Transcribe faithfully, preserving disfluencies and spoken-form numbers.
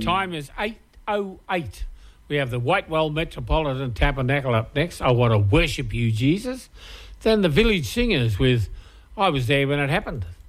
time is eight oh eight. We have the Whitewell Metropolitan Tabernacle up next. I Want to Worship You, Jesus. Then the Village Singers with I Was There When It Happened.